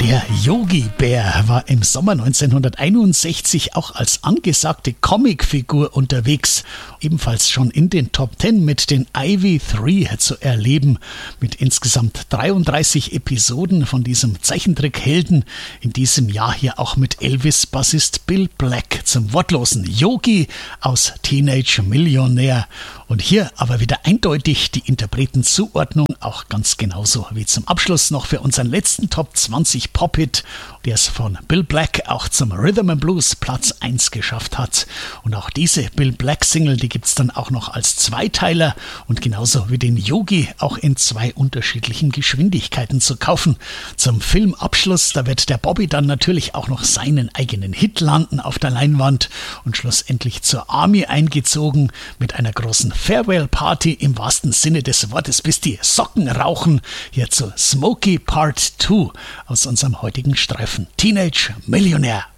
Der Yogi Bär war im Sommer 1961 auch als angesagte Comicfigur unterwegs, ebenfalls schon in den Top 10 mit den Ivy 3 zu erleben, mit insgesamt 33 Episoden von diesem Zeichentrickhelden, in diesem Jahr hier auch mit Elvis-Bassist Bill Black zum wortlosen Yogi aus Teenage Millionär. Und hier aber wieder eindeutig die Interpretenzuordnung, auch ganz genauso wie zum Abschluss noch für unseren letzten Top 20 Pop-Hit, der es von Bill Black auch zum Rhythm and Blues Platz 1 geschafft hat. Und auch diese Bill Black Single, die gibt's dann auch noch als Zweiteiler und genauso wie den Yogi auch in 2 unterschiedlichen Geschwindigkeiten zu kaufen. Zum Filmabschluss, da wird der Bobby dann natürlich auch noch seinen eigenen Hit landen auf der Leinwand und schlussendlich zur Army eingezogen mit einer großen Farewell Party im wahrsten Sinne des Wortes, bis die Socken rauchen. Hier zu Smokey Part 2 aus unserem heutigen Streifen Teenage Millionär.